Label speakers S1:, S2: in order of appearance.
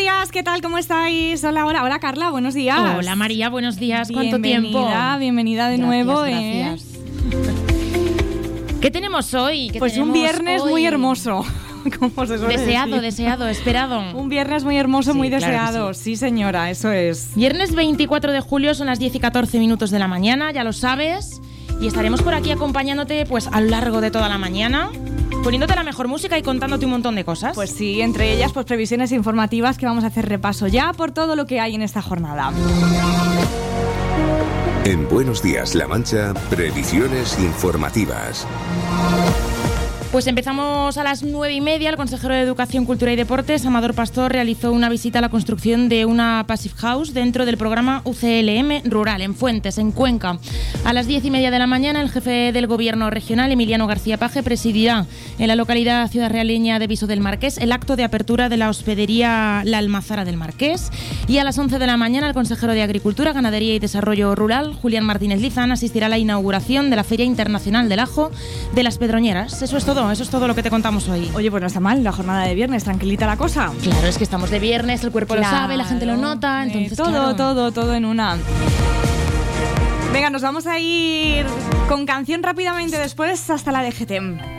S1: días, ¿qué tal? ¿Cómo estáis? Hola Carla, buenos días.
S2: Hola María, buenos días. ¿Cuánto tiempo?
S1: Bienvenida de nuevo.
S2: Gracias. ¿Qué tenemos hoy?
S1: Pues un viernes muy hermoso. Como se suele decir.
S2: Deseado, esperado.
S1: Un viernes muy hermoso,
S2: Sí,
S1: muy
S2: claro
S1: deseado.
S2: que sí.
S1: Sí, señora, eso es.
S2: Viernes 24 de julio, son las 10 y 14 minutos de la mañana, ya lo sabes. Y estaremos por aquí acompañándote pues a lo largo de toda la mañana, poniéndote la mejor música y contándote un montón de cosas.
S1: Pues sí, entre ellas pues previsiones informativas que vamos a hacer repaso ya por todo lo que hay en esta jornada.
S3: En Buenos Días La Mancha, previsiones informativas.
S2: Pues empezamos a las 9:30. El consejero de Educación, Cultura y Deportes, Amador Pastor, realizó una visita a la construcción de una Passive House dentro del programa UCLM Rural, en Fuentes, en Cuenca. A las 10:30 de la mañana, el jefe del Gobierno regional, Emiliano García Paje, presidirá en la localidad ciudadrealeña de Viso del Marqués el acto de apertura de la hospedería La Almazara del Marqués. Y a las 11 de la mañana, el consejero de Agricultura, Ganadería y Desarrollo Rural, Julián Martínez Lizán, asistirá a la inauguración de la Feria Internacional del Ajo de las Pedroñeras. Eso es todo lo que te contamos hoy.
S1: Oye, pues no está mal la jornada de viernes, tranquilita la cosa.
S2: Claro, es que estamos de viernes, el cuerpo lo sabe, la gente lo nota, entonces
S1: todo en una. Venga, nos vamos a ir con canción rápidamente después hasta la DGT.